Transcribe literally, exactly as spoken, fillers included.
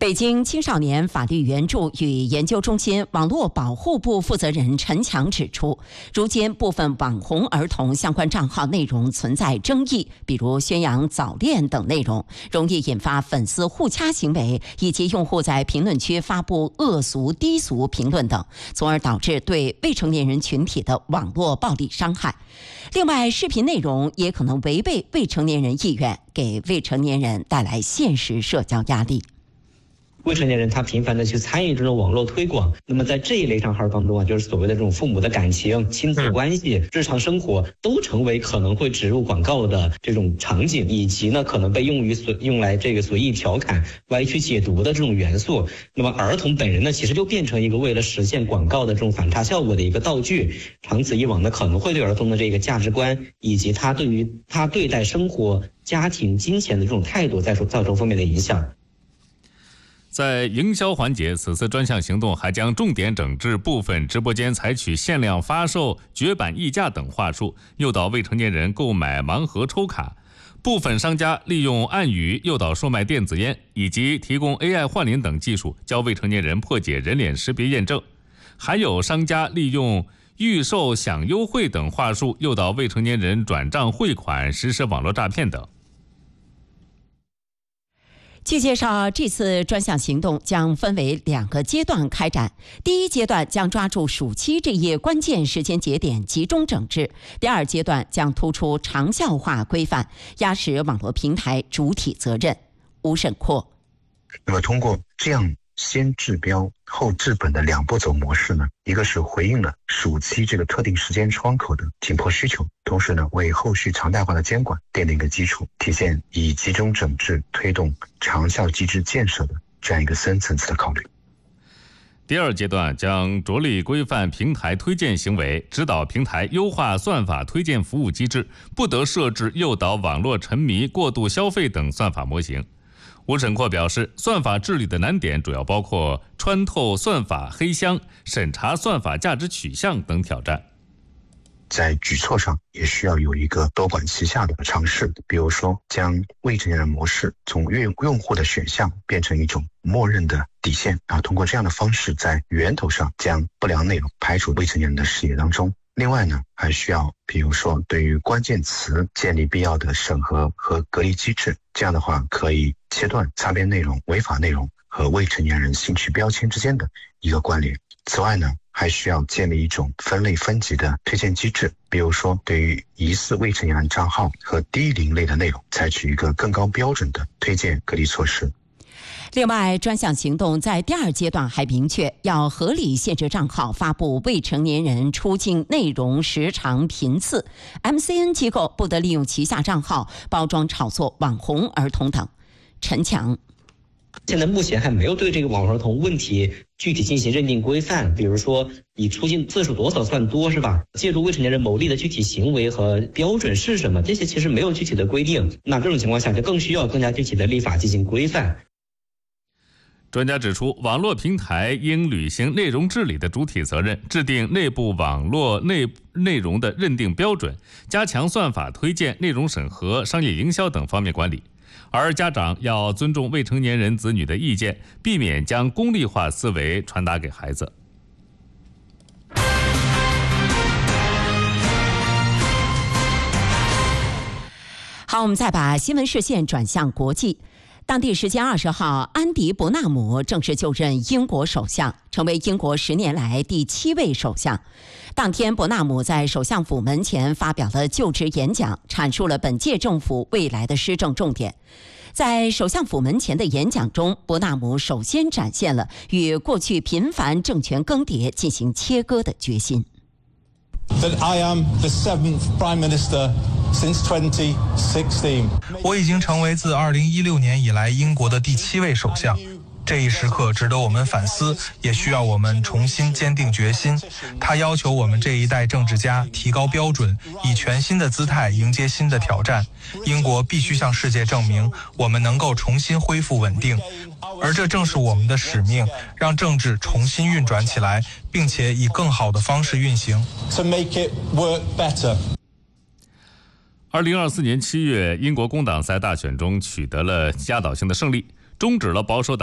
北京青少年法律援助与研究中心网络保护部负责人陈强指出，如今部分网红儿童相关账号内容存在争议，比如宣扬早恋等内容，容易引发粉丝互掐行为，以及用户在评论区发布恶俗低俗评论等，从而导致对未成年人群体的网络暴力伤害。另外，视频内容也可能违背未成年人意愿，给未成年人带来现实社交压力。 未成年人他频繁的去参与这种网络推广，那么在这一类账号当中啊，就是所谓的这种父母的感情、亲子关系、日常生活，都成为可能会植入广告的这种场景，以及呢可能被用于随用来这个随意调侃、歪曲解读的这种元素。那么儿童本人呢，其实就变成一个为了实现广告的这种反差效果的一个道具，长此以往呢，可能会对儿童的这个价值观以及他对于他对待生活、家庭、金钱的这种态度，再说造成负面的影响。 在营销环节，此次专项行动还将重点整治部分直播间采取限量发售、绝版溢价等话术，诱导未成年人购买盲盒抽卡。部分商家利用暗语诱导售卖电子烟，以及提供 A I 换脸等技术，教未成年人破解人脸识别验证。还有商家利用预售享优惠等话术，诱导未成年人转账汇款，实施网络诈骗等。 据介绍，这次专项行动将分为两个阶段开展。第一阶段将抓住暑期这一关键时间节点集中整治；第二阶段将突出长效化规范，压实网络平台主体责任。吴审阔， 那么通过这样先治标后治本的两步走模式呢，一个是回应了暑期这个特定时间窗口的紧迫需求，同时呢为后续常态化的监管奠定一个基础，体现以集中整治推动长效机制建设的这样一个深层次的考虑。 第二阶段将着力规范平台推荐行为，指导平台优化算法推荐服务机制，不得设置诱导网络沉迷、过度消费等算法模型。吴审阔表示，算法治理的难点主要包括穿透算法黑箱、审查算法价值取向等挑战。 在举措上也需要有一个多管齐下的尝试，比如说将未成年人模式从用用户的选项变成一种默认的底线，然后通过这样的方式在源头上将不良内容排除未成年人的视野当中。另外呢，还需要比如说对于关键词建立必要的审核和隔离机制，这样的话可以切断擦边内容、违法内容和未成年人兴趣标签之间的一个关联。此外呢，还需要建立一种分类分级的推荐机制，比如说对于疑似未成年人账号和低龄类的内容，采取一个更高标准的推荐隔离措施。 另外，专项行动在第二阶段还明确要合理限制账号发布未成年人出镜内容时长频次 ，M C N 机构不得利用旗下账号包装炒作网红儿童等。陈强， 现在目前还没有对这个网红儿童问题具体进行认定规范，比如说你出镜次数多少算多，是吧？借助未成年人牟利的具体行为和标准是什么，这些其实没有具体的规定。那这种情况下，就更需要更加具体的立法进行规范。 专家指出，网络平台应履行内容治理的主体责任，制定内部网络内内容的认定标准，加强算法推荐、内容审核、商业营销等方面管理。而家长要尊重未成年人子女的意见，避免将功利化思维传达给孩子。 好，我们再把新闻视线转向国际。当地时间二十号，安迪·伯纳姆正式就任英国首相，成为英国十年来第七位首相。当天，伯纳姆在首相府门前发表了就职演讲，阐述了本届政府未来的施政重点。在首相府门前的演讲中，伯纳姆首先展现了与过去频繁政权更迭进行切割的决心。 That I am the seventh Prime Minister since twenty sixteen. 我已经成为自二零一六年以来英国的第七位首相。这一时刻值得我们反思，也需要我们重新坚定决心。它要求我们这一代政治家提高标准，以全新的姿态迎接新的挑战。英国必须向世界证明，我们能够重新恢复稳定，而这正是我们的使命，让政治重新运转起来，并且以更好的方式运行。 To make it work better. 二零二四年七月，英国工党在大选中取得了压倒性的胜利，终止了保守党